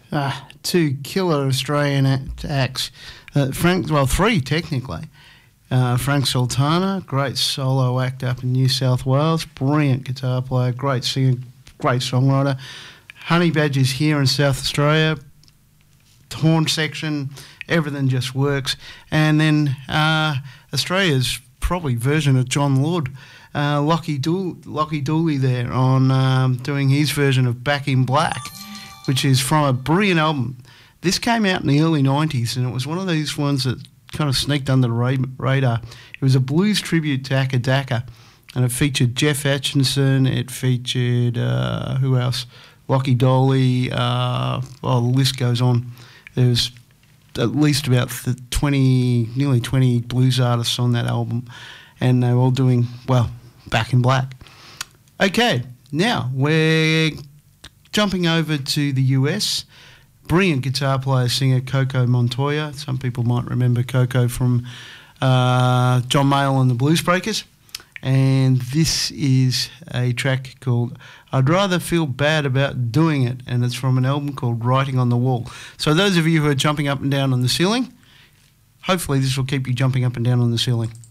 Two killer Australian acts. Three technically. Frank Sultana, great solo act up in New South Wales, brilliant guitar player, great singer, great songwriter. Honey Badger's here in South Australia, horn section, everything just works. And then Australia's probably version of John Lord, Lockie Dooley there on doing his version of Back in Black, which is from a brilliant album. This came out in the early 90s, and it was one of these ones that kind of sneaked under the radar. It was a blues tribute to Acca Dacca, and it featured Jeff Atchison, it featured, who else? Lockie Dooley, the list goes on. There was at least about nearly 20 blues artists on that album, and they were all doing, Back in Black. Okay, now we're jumping over to the US. Brilliant guitar player, singer Coco Montoya. Some people might remember Coco from John Mayall and the Bluesbreakers. And this is a track called I'd Rather Feel Bad About Doing It, and it's from an album called Writing on the Wall. So those of you who are jumping up and down on the ceiling, hopefully this will keep you jumping up and down on the ceiling.